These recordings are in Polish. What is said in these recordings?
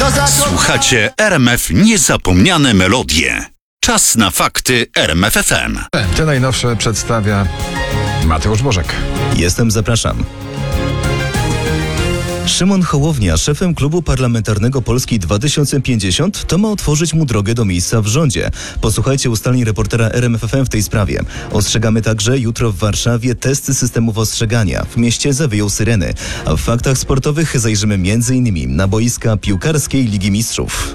Słuchacie RMF Niezapomniane Melodie. Czas na fakty RMF FM. Te najnowsze przedstawia Mateusz Bożek. Zapraszam. Szymon Hołownia, szefem Klubu Parlamentarnego Polski 2050, to ma otworzyć mu drogę do miejsca w rządzie. Posłuchajcie ustaleń reportera RMF FM w tej sprawie. Ostrzegamy także, jutro w Warszawie testy systemów ostrzegania. W mieście zawyją syreny. A w faktach sportowych zajrzymy m.in. na boiska piłkarskiej Ligi Mistrzów.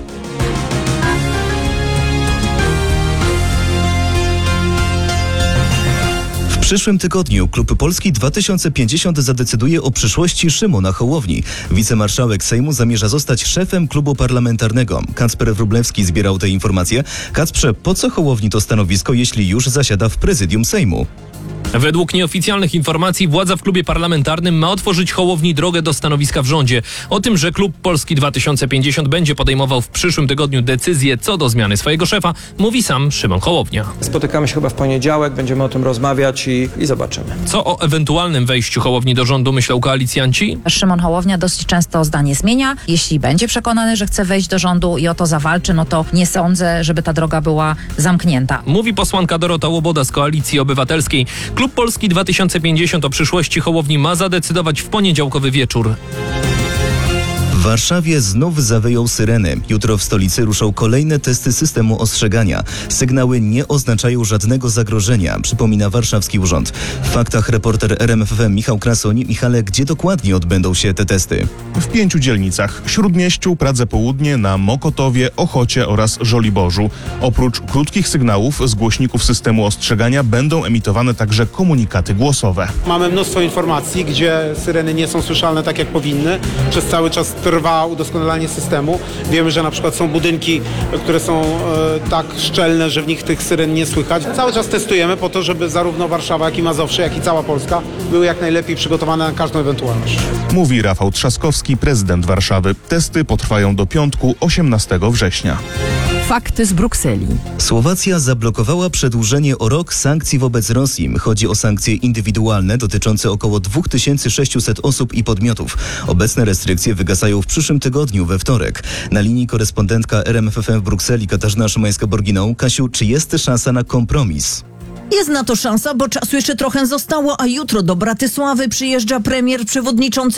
W przyszłym tygodniu Klub Polski 2050 zadecyduje o przyszłości Szymona Hołowni. Wicemarszałek Sejmu zamierza zostać szefem klubu parlamentarnego. Kacper Wróblewski zbierał te informacje. Kacprze, po co Hołowni to stanowisko, jeśli już zasiada w prezydium Sejmu? Według nieoficjalnych informacji władza w klubie parlamentarnym ma otworzyć Hołowni drogę do stanowiska w rządzie. O tym, że Klub Polski 2050 będzie podejmował w przyszłym tygodniu decyzję co do zmiany swojego szefa, mówi sam Szymon Hołownia. Spotykamy się chyba w poniedziałek, będziemy o tym rozmawiać i zobaczymy. Co o ewentualnym wejściu Hołowni do rządu myślą koalicjanci? Szymon Hołownia dosyć często zdanie zmienia. Jeśli będzie przekonany, że chce wejść do rządu i o to zawalczy, no to nie sądzę, żeby ta droga była zamknięta. Mówi posłanka Dorota Łoboda z Koalicji Obywatelskiej. Klub Polski 2050 o przyszłości Hołowni ma zadecydować w poniedziałkowy wieczór. W Warszawie znów zawyją syreny. Jutro w stolicy ruszą kolejne testy systemu ostrzegania. Sygnały nie oznaczają żadnego zagrożenia, przypomina warszawski urząd. W faktach reporter RMF FM Michał Krasoń. Michale, gdzie dokładnie odbędą się te testy? W 5 dzielnicach: Śródmieściu, Pradze Południe, na Mokotowie, Ochocie oraz Żoliborzu. Oprócz krótkich sygnałów z głośników systemu ostrzegania będą emitowane także komunikaty głosowe. Mamy mnóstwo informacji, gdzie syreny nie są słyszalne tak jak powinny. Przez cały czas trwa udoskonalanie systemu. Wiemy, że na przykład są budynki, które są tak szczelne, że w nich tych syren nie słychać. Cały czas testujemy po to, żeby zarówno Warszawa, jak i Mazowsze, jak i cała Polska były jak najlepiej przygotowane na każdą ewentualność. Mówi Rafał Trzaskowski, prezydent Warszawy. Testy potrwają do piątku, 18 września. Fakty z Brukseli. Słowacja zablokowała przedłużenie o rok sankcji wobec Rosji. Chodzi o sankcje indywidualne dotyczące około 2600 osób i podmiotów. Obecne restrykcje wygasają w przyszłym tygodniu, we wtorek. Na linii korespondentka RMF FM w Brukseli Katarzyna Szymańska-Borginą. Kasiu, czy jest szansa na kompromis? Jest na to szansa, bo czasu jeszcze trochę zostało, a jutro do Bratysławy przyjeżdża premier przewodniczący